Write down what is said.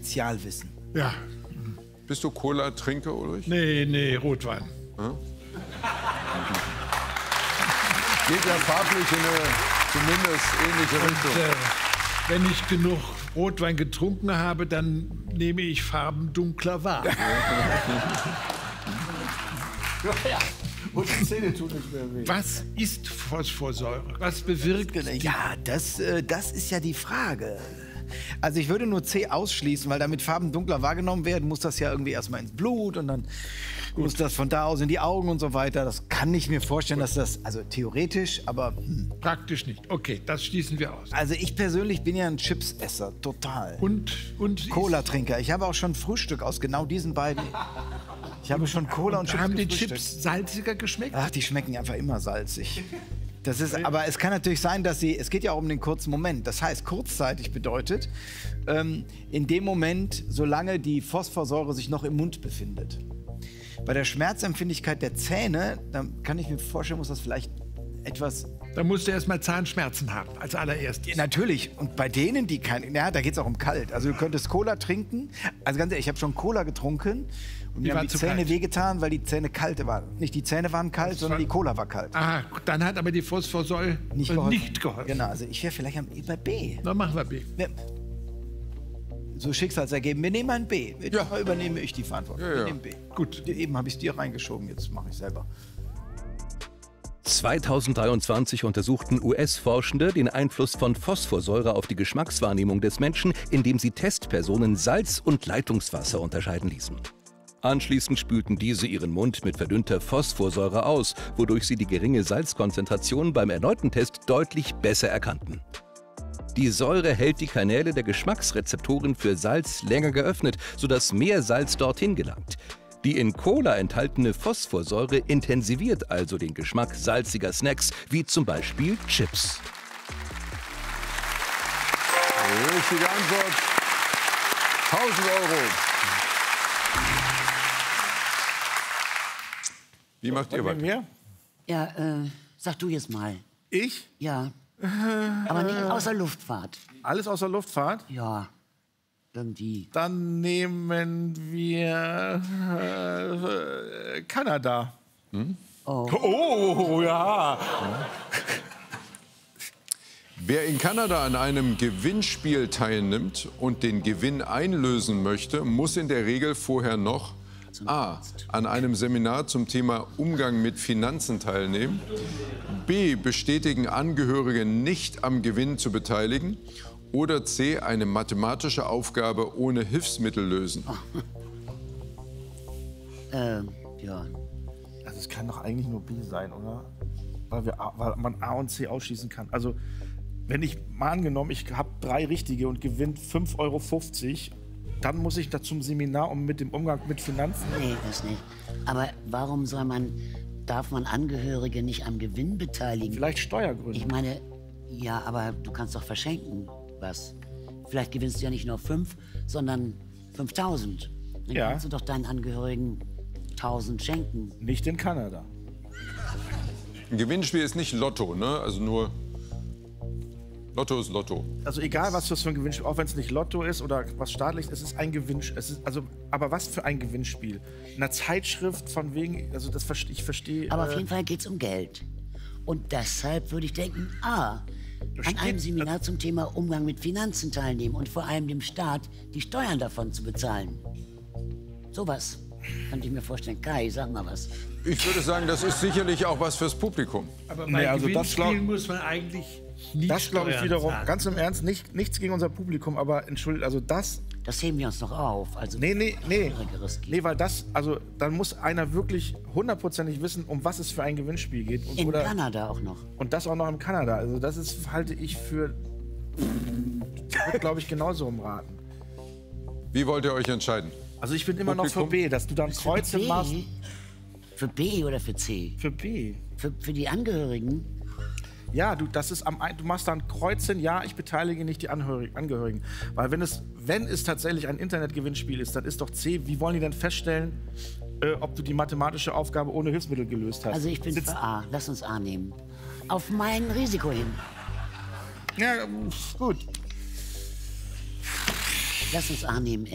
Spezialwissen. Ja. Bist du Cola-Trinker, Ulrich? Nee, Rotwein. Ja? Geht ja farblich in eine zumindest ähnliche Richtung. Wenn ich genug Rotwein getrunken habe, dann nehme ich Farben dunkler wahr. Und die Zähne tun nicht mehr weh. Was ist Phosphorsäure? Was bewirkt die? Ja, das ist ja die Frage. Also ich würde nur C ausschließen, weil damit Farben dunkler wahrgenommen werden, muss das ja irgendwie erstmal ins Blut und dann muss das von da aus in die Augen und so weiter. Das kann ich mir vorstellen, dass das, also theoretisch, aber... Praktisch nicht. Okay, das schließen wir aus. Also ich persönlich bin ja ein Chipsesser, total. Und Cola-Trinker. Ich habe auch schon Frühstück aus genau diesen beiden. Ich habe schon Cola und Chips haben die gefrühstückt. Chips salziger geschmeckt? Ach, die schmecken einfach immer salzig. Das ist, aber es kann natürlich sein, dass es geht ja auch um den kurzen Moment. Das heißt, kurzzeitig bedeutet, in dem Moment, solange die Phosphorsäure sich noch im Mund befindet. Bei der Schmerzempfindlichkeit der Zähne, da kann ich mir vorstellen, muss das vielleicht etwas... Da musst du erst mal Zahnschmerzen haben, als allererstes. Natürlich. Und bei denen, die kein... Ja, da geht es auch um kalt. Also du könntest Cola trinken. Also ganz ehrlich, ich habe schon Cola getrunken. Und mir haben die Zähne wehgetan, weil die Zähne kalt waren. Nicht die Zähne waren kalt, sondern die Cola war kalt. Ah, dann hat aber die Phosphorsäure nicht geholfen. Genau, also ich wäre vielleicht bei B. Dann machen wir B. So Schicksalsergeben. Wir nehmen ein B. Ja. Übernehme ich die Verantwortung. Ja, ja. Wir nehmen B. Gut. Eben habe ich es dir reingeschoben, jetzt mache ich selber. 2023 untersuchten US-Forschende den Einfluss von Phosphorsäure auf die Geschmackswahrnehmung des Menschen, indem sie Testpersonen Salz und Leitungswasser unterscheiden ließen. Anschließend spülten diese ihren Mund mit verdünnter Phosphorsäure aus, wodurch sie die geringe Salzkonzentration beim erneuten Test deutlich besser erkannten. Die Säure hält die Kanäle der Geschmacksrezeptoren für Salz länger geöffnet, sodass mehr Salz dorthin gelangt. Die in Cola enthaltene Phosphorsäure intensiviert also den Geschmack salziger Snacks, wie zum Beispiel Chips. Richtige Antwort. 1000 Euro. Wie macht ihr weiter? Ja, sag du jetzt mal. Ich? Ja. Aber nicht außer Luftfahrt. Alles außer Luftfahrt? Ja. Irgendwie. Dann nehmen wir Kanada. Oh, ja. Wer in Kanada an einem Gewinnspiel teilnimmt und den Gewinn einlösen möchte, muss in der Regel vorher noch A. an einem Seminar zum Thema Umgang mit Finanzen teilnehmen, B. bestätigen, Angehörige nicht am Gewinn zu beteiligen oder C. eine mathematische Aufgabe ohne Hilfsmittel lösen. Ja. Also es kann doch eigentlich nur B sein, oder? Weil man A und C ausschließen kann. Also wenn ich mal angenommen, ich habe 3 richtige und gewinne 5,50 €, dann muss ich da zum Seminar mit dem Umgang mit Finanzen. Nee, das nicht. Aber warum darf man Angehörige nicht am Gewinn beteiligen? Vielleicht Steuergründe. Ich meine, ja, aber du kannst doch verschenken was. Vielleicht gewinnst du ja nicht nur 5, sondern 5.000. Dann kannst du doch deinen Angehörigen 1.000 schenken. Nicht in Kanada. Ein Gewinnspiel ist nicht Lotto, ne? Also nur Lotto ist Lotto. Also egal, was das für ein Gewinnspiel, auch wenn es nicht Lotto ist oder was staatliches, es ist ein Gewinnspiel. Aber was für ein Gewinnspiel? In einer Zeitschrift von wegen, also ich verstehe. Aber auf jeden Fall geht es um Geld. Und deshalb würde ich denken, an einem Seminar zum Thema Umgang mit Finanzen teilnehmen und vor allem dem Staat die Steuern davon zu bezahlen. Sowas könnte ich mir vorstellen. Kai, sag mal was. Ich würde sagen, das ist sicherlich auch was fürs Publikum. Aber bei Gewinnspielen muss man eigentlich nicht Das glaube ich Steuern wiederum, zahlen. ganz im Ernst, nichts gegen unser Publikum, aber entschuldigt, also das... Das heben wir uns noch auf. Also Nee, weil das, also dann muss einer wirklich hundertprozentig wissen, um was es für ein Gewinnspiel geht. Und, in Kanada auch noch. Und das auch noch in Kanada. Also das ist, halte ich für, wird glaube ich genauso umraten. Wie wollt ihr euch entscheiden? Also ich bin immer noch für B, dass du dann Kreuze machst. Für B oder für C? Für B. Für die Angehörigen? Ja, du machst dann Kreuzen, ja, ich beteilige nicht die Angehörigen. Weil wenn es tatsächlich ein Internetgewinnspiel ist, dann ist doch C, wie wollen die denn feststellen, ob du die mathematische Aufgabe ohne Hilfsmittel gelöst hast? Also ich bin für A, lass uns A nehmen. Auf mein Risiko hin. Ja, gut. Lass uns A nehmen.